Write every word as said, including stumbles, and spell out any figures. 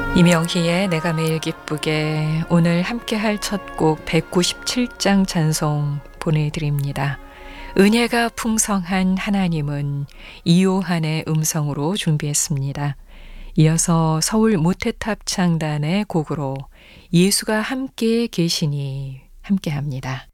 이명희의 내가 매일 기쁘게 오늘 함께할 첫 곡 백구십칠 장 찬송 보내드립니다. 은혜가 풍성한 하나님은 이요한의 음성으로 준비했습니다. 이어서 서울 모태탑 창단의 곡으로 예수가 함께 계시니 함께합니다.